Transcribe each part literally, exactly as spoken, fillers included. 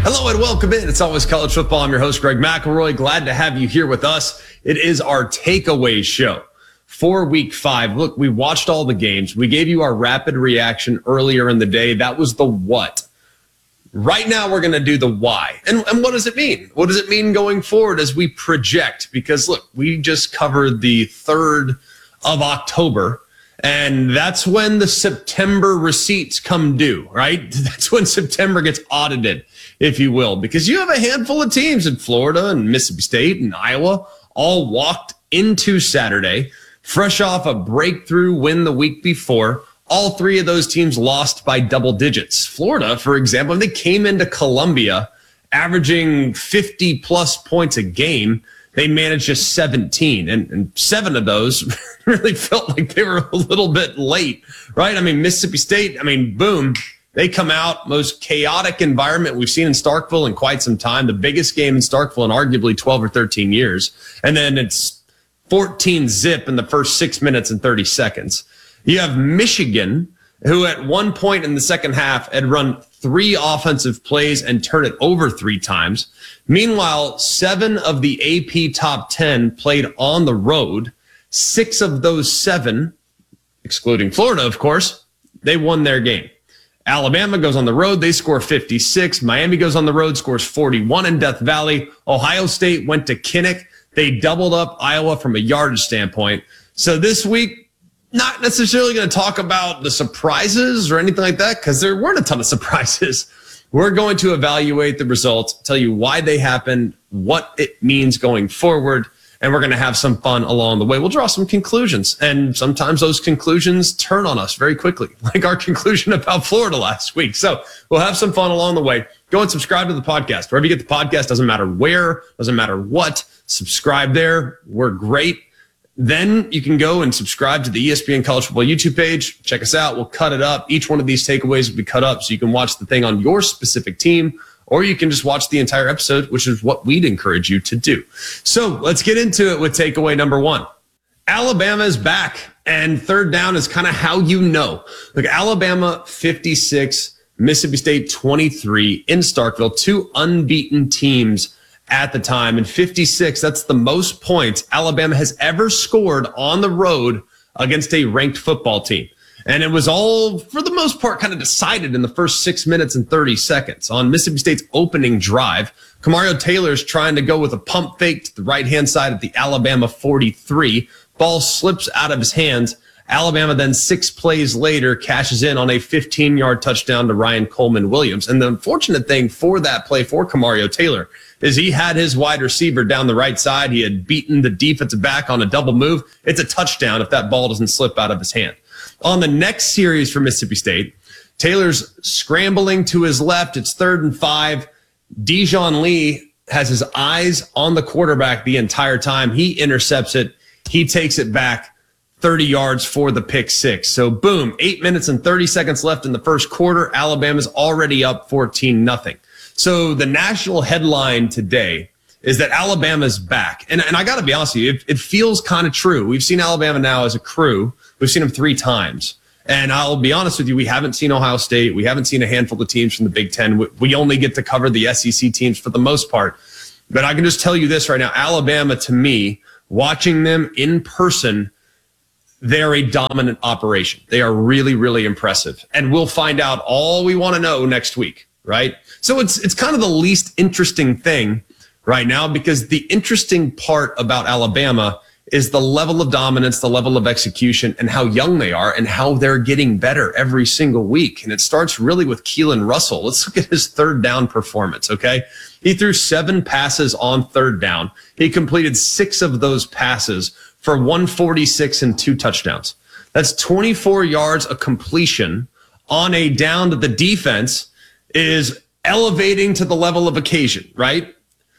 Hello and welcome in. It's always college football. I'm your host, Greg McElroy. Glad to have you here with us. It is our takeaway show for week five. Look, we watched all the games. We gave you our rapid reaction earlier in the day. That was the what. Right now, we're going to do the why. And, and what does it mean? What does it mean going forward as we project? Because look, we just covered the third of October. And that's when the September receipts come due, right? That's when September gets audited, if you will, because you have a handful of teams in Florida and Mississippi State and Iowa all walked into Saturday fresh off a breakthrough win the week before. All three of those teams lost by double digits. Florida, for example, they came into Columbia averaging fifty plus points a game. They managed just seventeen, and, and seven of those really felt like they were a little bit late, right? I mean, Mississippi State, I mean, boom, they come out, most chaotic environment we've seen in Starkville in quite some time, the biggest game in Starkville in arguably twelve or thirteen years, and then it's fourteen zip in the first six minutes and thirty seconds. You have Michigan, who at one point in the second half had run three offensive plays and turned it over three times. Meanwhile, seven of the A P top ten played on the road. Six of those seven, excluding Florida, of course, they won their game. Alabama goes on the road. They score fifty-six. Miami goes on the road, scores forty-one in Death Valley. Ohio State went to Kinnick. They doubled up Iowa from a yardage standpoint. So this week, not necessarily going to talk about the surprises or anything like that because there weren't a ton of surprises. We're going to evaluate the results, tell you why they happened, what it means going forward, and we're going to have some fun along the way. We'll draw some conclusions, and sometimes those conclusions turn on us very quickly, like our conclusion about Florida last week. So we'll have some fun along the way. Go and subscribe to the podcast. Wherever you get the podcast, doesn't matter where, doesn't matter what, subscribe there. We're great. Then you can go and subscribe to the E S P N College Football YouTube page. Check us out. We'll cut it up. Each one of these takeaways will be cut up so you can watch the thing on your specific team, or you can just watch the entire episode, which is what we'd encourage you to do. So let's get into it with takeaway number one. Alabama is back, and third down is kind of how you know. Look, Alabama fifty-six, Mississippi State twenty-three in Starkville, two unbeaten teams at the time. And fifty-six, that's the most points Alabama has ever scored on the road against a ranked football team. And it was all, for the most part, kind of decided in the first six minutes and thirty seconds. On Mississippi State's opening drive, Kamario Taylor's trying to go with a pump fake to the right-hand side of the Alabama forty-three. Ball slips out of his hands. Alabama then six plays later cashes in on a fifteen-yard touchdown to Ryan Coleman Williams. And the unfortunate thing for that play for Kamario Taylor is he had his wide receiver down the right side. He had beaten the defensive back on a double move. It's a touchdown if that ball doesn't slip out of his hand. On the next series for Mississippi State, Taylor's scrambling to his left. It's third and five. Dijon Lee has his eyes on the quarterback the entire time. He intercepts it. He takes it back thirty yards for the pick six. So boom, eight minutes and thirty seconds left in the first quarter. Alabama's already up fourteen nothing. So the national headline today is that Alabama's back. And, and I got to be honest with you, it, it feels kind of true. We've seen Alabama now as a crew. We've seen them three times. And I'll be honest with you, we haven't seen Ohio State. We haven't seen a handful of teams from the Big Ten. We, we only get to cover the S E C teams for the most part. But I can just tell you this right now, Alabama, to me, watching them in person, they're a dominant operation. They are really, really impressive. And we'll find out all we want to know next week, right? So it's it's kind of the least interesting thing right now, because the interesting part about Alabama is the level of dominance, the level of execution, and how young they are and how they're getting better every single week. And it starts really with Keelan Russell. Let's look at his third down performance, okay? He threw seven passes on third down. He completed six of those passes for one forty-six and two touchdowns. That's twenty-four yards of completion on a down that the defense is elevating to the level of occasion, right?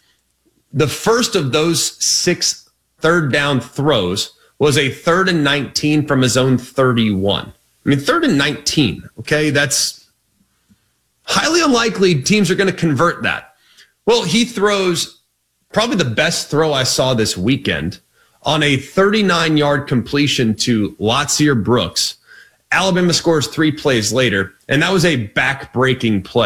The first of those six third down throws was a third and nineteen from his own thirty-one. I mean, third and nineteen, okay? That's highly unlikely teams are going to convert that. Well, he throws probably the best throw I saw this weekend on a thirty-nine-yard completion to Latsier Brooks. Alabama scores three plays later, and that was a back-breaking play.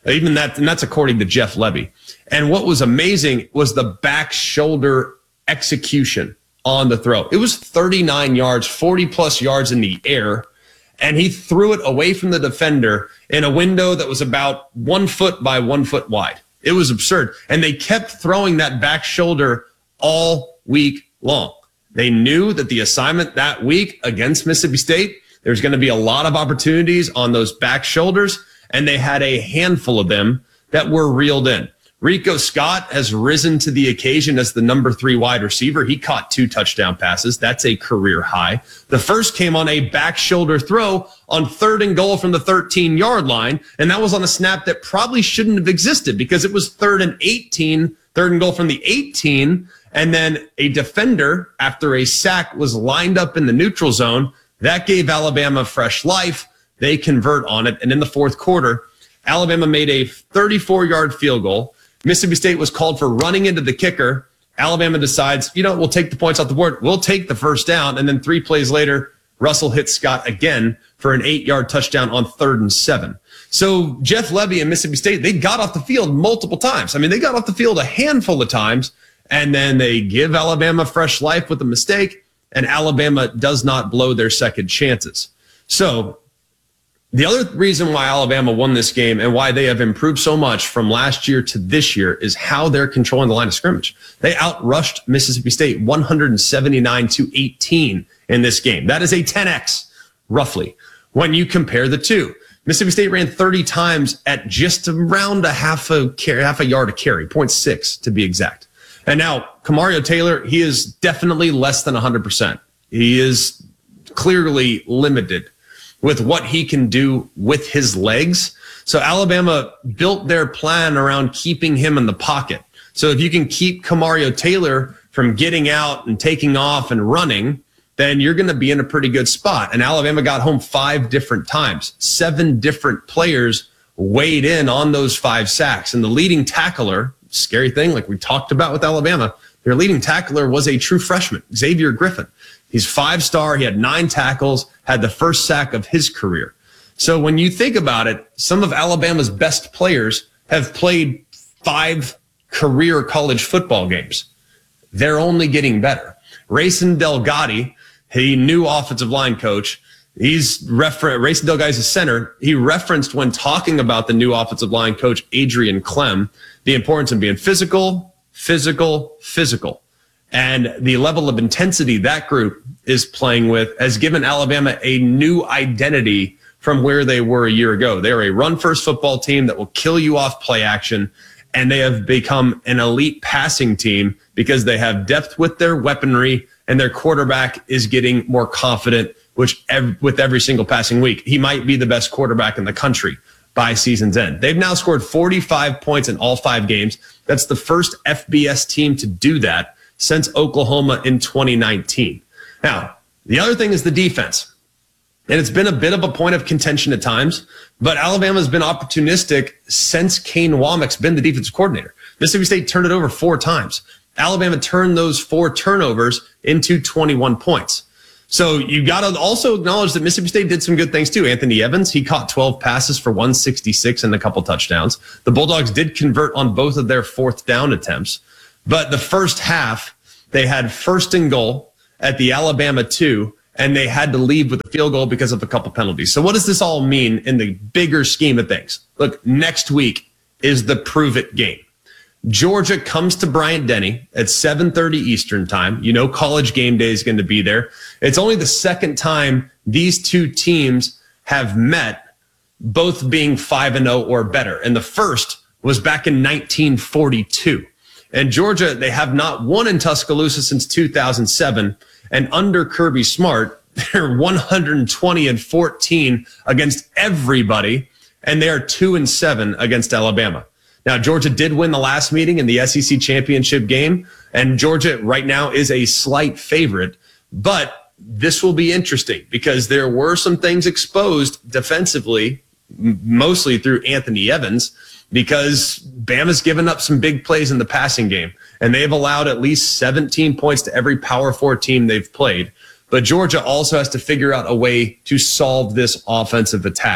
Even that, and that's according to Jeff Levy. And what was amazing was the back shoulder execution on the throw. It was thirty-nine yards, forty plus yards in the air, and he threw it away from the defender in a window that was about one foot by one foot wide. It was absurd. And they kept throwing that back shoulder all week long. They knew that the assignment that week against Mississippi State, there's going to be a lot of opportunities on those back shoulders, and they had a handful of them that were reeled in. Rico Scott has risen to the occasion as the number three wide receiver. He caught two touchdown passes. That's a career high. The first came on a back shoulder throw on third and goal from the thirteen-yard line, and that was on a snap that probably shouldn't have existed because it was third and eighteen, third and goal from the eighteen, and then a defender, after a sack, was lined up in the neutral zone. That gave Alabama fresh life. They convert on it, and in the fourth quarter, Alabama made a thirty-four-yard field goal. Mississippi State was called for running into the kicker. Alabama decides, you know, we'll take the points off the board. We'll take the first down. And then three plays later, Russell hits Scott again for an eight-yard touchdown on third and seven. So Jeff Levy and Mississippi State, they got off the field multiple times. I mean, they got off the field a handful of times, and then they give Alabama fresh life with a mistake, and Alabama does not blow their second chances. So the other reason why Alabama won this game and why they have improved so much from last year to this year is how they're controlling the line of scrimmage. They outrushed Mississippi State one seventy-nine to eighteen in this game. That is a ten X, roughly, when you compare the two. Mississippi State ran thirty times at just around a half a carry, half a yard a carry, zero point six to be exact. And now, Kamario Taylor, he is definitely less than one hundred percent. He is clearly limited with what he can do with his legs. So Alabama built their plan around keeping him in the pocket. So if you can keep Kamario Taylor from getting out and taking off and running, then you're going to be in a pretty good spot. And Alabama got home five different times. Seven different players weighed in on those five sacks. And the leading tackler, scary thing, like we talked about with Alabama, their leading tackler was a true freshman, Xavier Griffin. He's five-star. He had nine tackles, had the first sack of his career. So when you think about it, some of Alabama's best players have played five career college football games. They're only getting better. Rayson Delgatti, he new offensive line coach, he's refer- Rayson Delgatti's a center. He referenced when talking about the new offensive line coach, Adrian Clem, the importance of being physical, physical, physical. And the level of intensity that group is playing with has given Alabama a new identity from where they were a year ago. They're a run-first football team that will kill you off play action, and they have become an elite passing team because they have depth with their weaponry, and their quarterback is getting more confident, which ev- with every single passing week. He might be the best quarterback in the country by season's end. They've now scored forty-five points in all five games. That's the first F B S team to do that since Oklahoma in twenty nineteen. Now, the other thing is the defense. And it's been a bit of a point of contention at times, but Alabama's been opportunistic since Kane Womack's been the defensive coordinator. Mississippi State turned it over four times. Alabama turned those four turnovers into twenty-one points. So you got to also acknowledge that Mississippi State did some good things too. Anthony Evans, he caught twelve passes for one sixty-six and a couple touchdowns. The Bulldogs did convert on both of their fourth down attempts. But the first half, they had first and goal at the Alabama two, and they had to leave with a field goal because of a couple penalties. So what does this all mean in the bigger scheme of things? Look, next week is the prove it game. Georgia comes to Bryant-Denny at seven thirty Eastern time. You know College Game Day is going to be there. It's only the second time these two teams have met, both being five and oh or better. And the first was back in nineteen forty-two. And Georgia, they have not won in Tuscaloosa since two thousand seven. And under Kirby Smart, they're one hundred twenty and fourteen against everybody. And they are two and seven against Alabama. Now, Georgia did win the last meeting in the S E C championship game. And Georgia right now is a slight favorite. But this will be interesting because there were some things exposed defensively, mostly through Anthony Evans, because Bama's given up some big plays in the passing game, and they've allowed at least seventeen points to every Power Four team they've played. But Georgia also has to figure out a way to solve this offensive attack.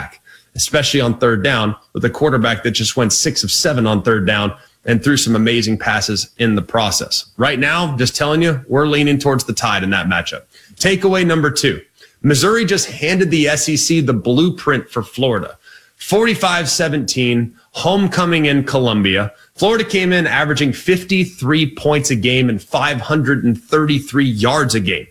especially on third down, with a quarterback that just went six of seven on third down and threw some amazing passes in the process. Right now, just telling you, we're leaning towards the Tide in that matchup. Takeaway number two, Missouri just handed the S E C the blueprint for Florida. forty-five seventeen, homecoming in Columbia. Florida came in averaging fifty-three points a game and five hundred thirty-three yards a game.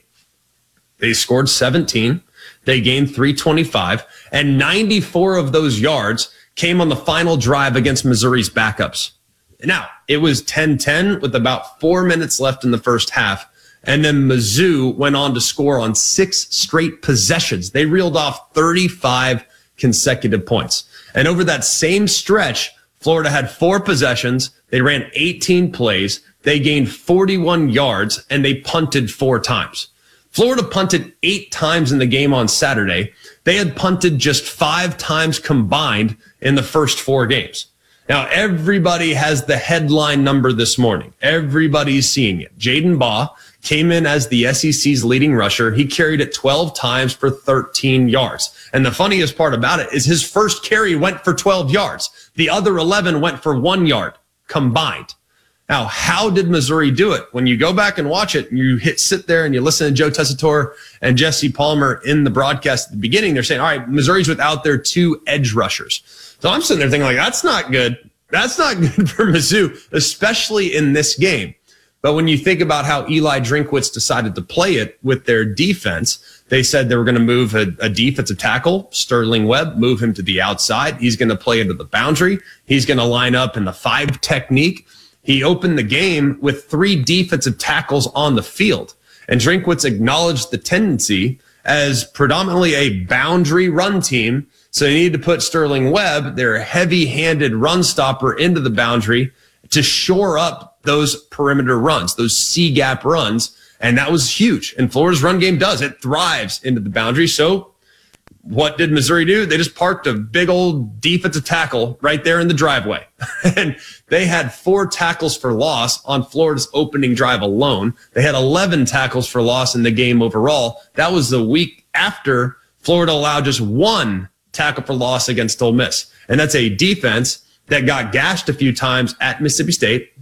They scored seventeen. They gained three twenty-five, and ninety-four of those yards came on the final drive against Missouri's backups. Now, it was ten ten with about four minutes left in the first half, and then Mizzou went on to score on six straight possessions. They reeled off thirty-five consecutive points. And over that same stretch, Florida had four possessions. They ran eighteen plays. They gained forty-one yards, and they punted four times. Florida punted eight times in the game on Saturday. They had punted just five times combined in the first four games. Now, everybody has the headline number this morning. Everybody's seeing it. Jaden Baugh came in as the S E C's leading rusher. He carried it twelve times for thirteen yards. And the funniest part about it is his first carry went for twelve yards. The other eleven went for one yard combined. Now, how did Missouri do it? When you go back and watch it, you hit sit there and you listen to Joe Tessitore and Jesse Palmer in the broadcast at the beginning. They're saying, all right, Missouri's without their two edge rushers. So I'm sitting there thinking, like, that's not good. That's not good for Mizzou, especially in this game. But when you think about how Eli Drinkwitz decided to play it with their defense, they said they were going to move a, a defensive tackle, Sterling Webb, move him to the outside. He's going to play into the boundary. He's going to line up in the five technique. He opened the game with three defensive tackles on the field. And Drinkwitz acknowledged the tendency as predominantly a boundary run team. So they needed to put Sterling Webb, their heavy-handed run stopper, into the boundary to shore up those perimeter runs, those C-gap runs. And that was huge. And Florida's run game does. It thrives into the boundary. So what did Missouri do? They just parked a big old defensive tackle right there in the driveway. And they had four tackles for loss on Florida's opening drive alone. They had eleven tackles for loss in the game overall. That was the week after Florida allowed just one tackle for loss against Ole Miss. And that's a defense that got gashed a few times at Mississippi State.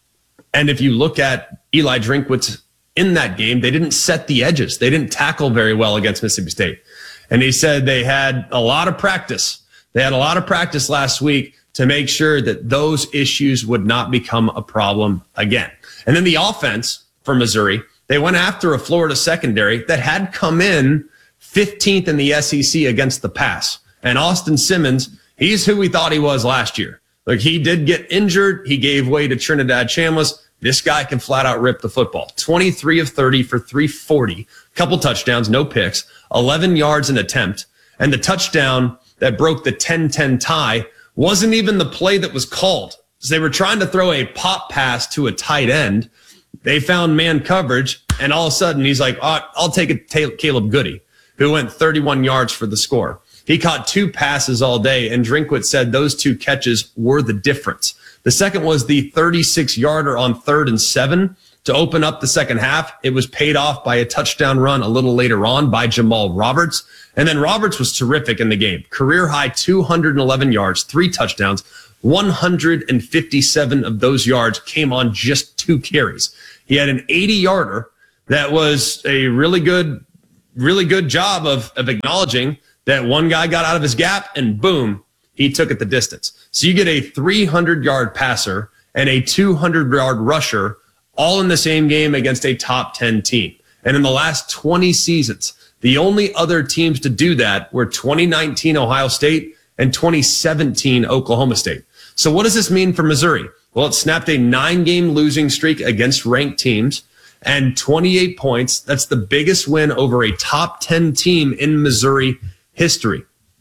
And if you look at Eli Drinkwitz in that game, they didn't set the edges. They didn't tackle very well against Mississippi State. And he said they had a lot of practice. They had a lot of practice last week to make sure that those issues would not become a problem again. And then the offense for Missouri, they went after a Florida secondary that had come in fifteenth in the S E C against the pass. And Austin Simmons, he's who we thought he was last year. Like, he did get injured. He gave way to Trinidad Chambliss. This guy can flat out rip the football. twenty-three of thirty for three forty, couple touchdowns, no picks, eleven yards an attempt. And the touchdown that broke the ten ten tie wasn't even the play that was called. So they were trying to throw a pop pass to a tight end. They found man coverage, and all of a sudden he's like, oh, I'll take it, Caleb Goody, who went thirty-one yards for the score. He caught two passes all day, and Drinkwitz said those two catches were the difference. The second was the thirty-six-yarder on third and seven to open up the second half. It was paid off by a touchdown run a little later on by Jamal Roberts. And then Roberts was terrific in the game. Career-high two hundred eleven yards, three touchdowns. one hundred fifty-seven of those yards came on just two carries. He had an eighty-yarder that was a really good, really good job of, of acknowledging that one guy got out of his gap, and boom, he took it the distance. So you get a three hundred-yard passer and a two hundred-yard rusher all in the same game against a top ten team. And in the last twenty seasons, the only other teams to do that were twenty nineteen Ohio State and twenty seventeen Oklahoma State. So what does this mean for Missouri? Well, it snapped a nine-game losing streak against ranked teams and twenty-eight points. That's the biggest win over a top ten team in Missouri history.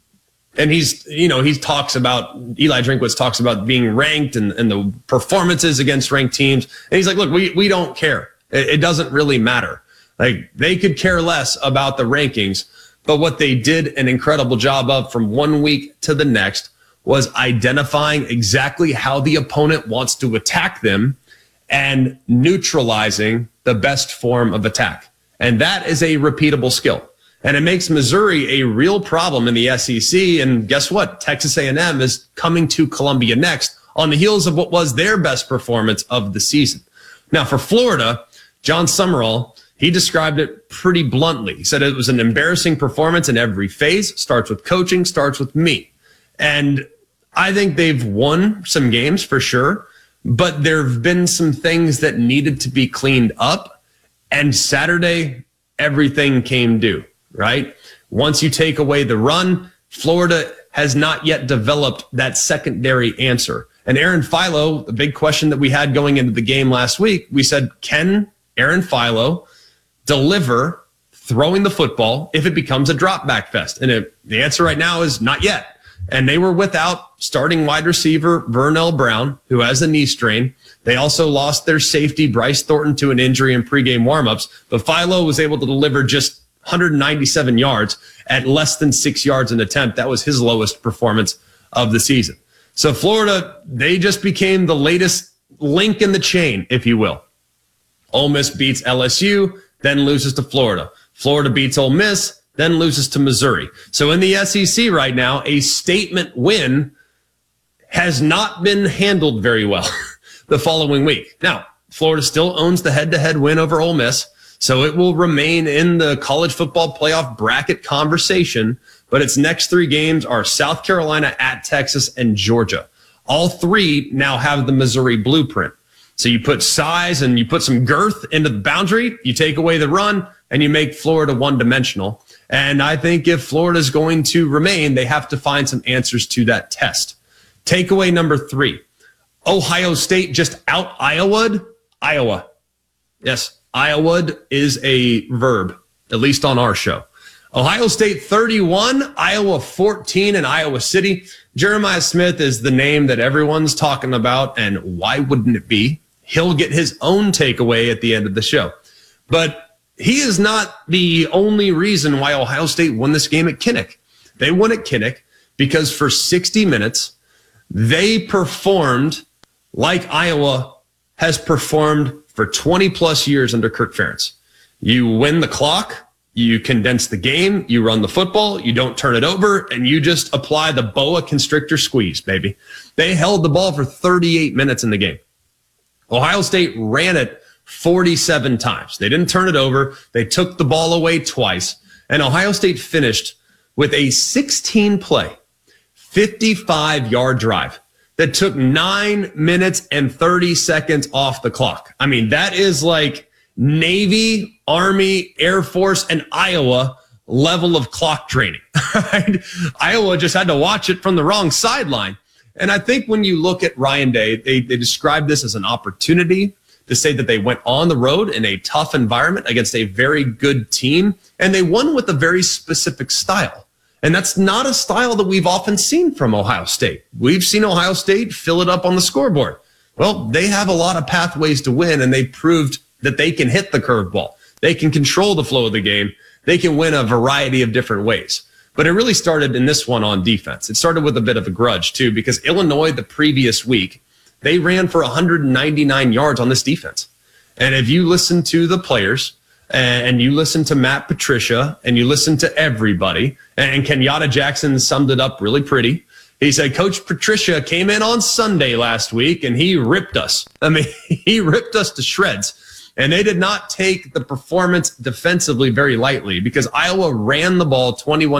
And he's, you know, he talks about, Eli Drinkwitz talks about being ranked and, and the performances against ranked teams. And he's like, look, we, we don't care. It, it doesn't really matter. Like, they could care less about the rankings, but what they did an incredible job of from one week to the next was identifying exactly how the opponent wants to attack them and neutralizing the best form of attack. And that is a repeatable skill. And it makes Missouri a real problem in the S E C. And guess what? Texas A and M is coming to Columbia next on the heels of what was their best performance of the season. Now, for Florida, John Summerall, he described it pretty bluntly. He said it was an embarrassing performance in every phase. Starts with coaching, starts with me. And I think they've won some games for sure, but there have been some things that needed to be cleaned up. And Saturday, everything came due, right? Once you take away the run, Florida has not yet developed that secondary answer. And Aaron Philo, the big question that we had going into the game last week, we said, can Aaron Philo deliver throwing the football if it becomes a drop back fest? And it, the answer right now is not yet. And they were without starting wide receiver Vernell Brown, who has a knee strain. They also lost their safety Bryce Thornton to an injury in pregame warmups. But Philo was able to deliver just one hundred ninety-seven yards at less than six yards an attempt. That was his lowest performance of the season. So Florida, they just became the latest link in the chain, if you will. Ole Miss beats L S U, then loses to Florida. Florida beats Ole Miss, then loses to Missouri. So in the S E C right now, a statement win has not been handled very well the following week. Now, Florida still owns the head-to-head win over Ole Miss, so it will remain in the college football playoff bracket conversation, but its next three games are South Carolina, at Texas, and Georgia. All three now have the Missouri blueprint. So you put size and you put some girth into the boundary, you take away the run, and you make Florida one-dimensional. And I think if Florida is going to remain, they have to find some answers to that test. Takeaway number three, Ohio State just out Iowa'd Iowa. Yes, Iowa'd is a verb, at least on our show. Ohio State thirty-one, Iowa fourteen in Iowa City. Jeremiah Smith is the name that everyone's talking about, and why wouldn't it be? He'll get his own takeaway at the end of the show. But he is not the only reason why Ohio State won this game at Kinnick. They won at Kinnick because for sixty minutes, they performed like Iowa has performed for twenty plus years under Kirk Ferentz. You win the clock, you condense the game, you run the football, you don't turn it over, and you just apply the boa constrictor squeeze, baby. They held the ball for thirty-eight minutes in the game. Ohio State ran it forty-seven times. They didn't turn it over. They took the ball away twice. And Ohio State finished with a sixteen play, fifty-five yard drive that took nine minutes and thirty seconds off the clock. I mean, that is like Navy, Army, Air Force, and Iowa level of clock training. Right? Iowa just had to watch it from the wrong sideline. And I think when you look at Ryan Day, they, they describe this as an opportunity to say that they went on the road in a tough environment against a very good team, and they won with a very specific style. And that's not a style that we've often seen from Ohio State. We've seen Ohio State fill it up on the scoreboard. Well, they have a lot of pathways to win, and they proved that they can hit the curveball. They can control the flow of the game. They can win a variety of different ways. But it really started in this one on defense. It started with a bit of a grudge, too, because Illinois the previous week, they ran for one hundred ninety-nine yards on this defense. And if you listen to the players and you listen to Matt Patricia and you listen to everybody, and Kenyatta Jackson summed it up really pretty. He said, Coach Patricia came in on Sunday last week and he ripped us. I mean, he ripped us to shreds. And they did not take the performance defensively very lightly because Iowa ran the ball twenty-one